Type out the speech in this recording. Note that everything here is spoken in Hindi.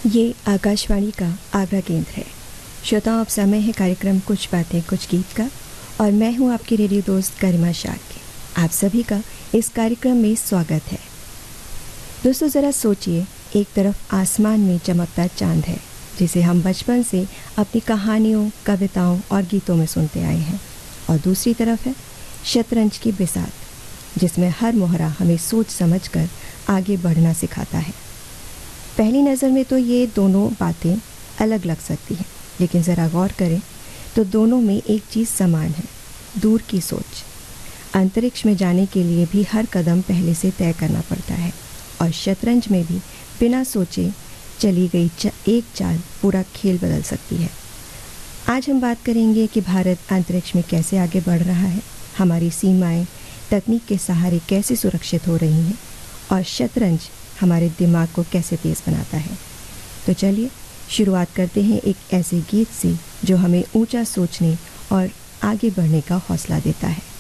ये आकाशवाणी का आगरा केंद्र है। श्रोताओं, अब समय है कार्यक्रम कुछ बातें कुछ गीत का, और मैं हूँ आपकी रेडियो दोस्त गरिमा शाक्य। आप सभी का इस कार्यक्रम में स्वागत है। दोस्तों, ज़रा सोचिए, एक तरफ आसमान में चमकता चांद है जिसे हम बचपन से अपनी कहानियों, कविताओं और गीतों में सुनते आए हैं, और दूसरी तरफ है शतरंज की बिसात जिसमें हर मोहरा हमें सोच समझकर आगे बढ़ना सिखाता है। पहली नज़र में तो ये दोनों बातें अलग लग सकती हैं, लेकिन ज़रा गौर करें तो दोनों में एक चीज़ समान है, दूर की सोच। अंतरिक्ष में जाने के लिए भी हर कदम पहले से तय करना पड़ता है, और शतरंज में भी बिना सोचे चली गई एक चाल पूरा खेल बदल सकती है। आज हम बात करेंगे कि भारत अंतरिक्ष में कैसे आगे बढ़ रहा है, हमारी सीमाएं तकनीक के सहारे कैसे सुरक्षित हो रही हैं, और शतरंज हमारे दिमाग को कैसे तेज़ बनाता है। तो चलिए शुरुआत करते हैं एक ऐसे गीत से जो हमें ऊंचा सोचने और आगे बढ़ने का हौसला देता है।